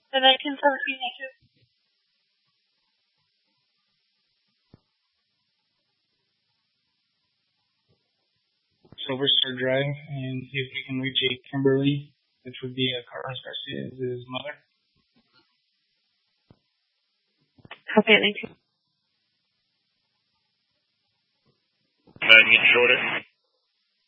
The 1917, thank you. Silver Star Drive and see if we can reach a Kimberly, which would be Carlos Garcia's mother. Copy it, thank you.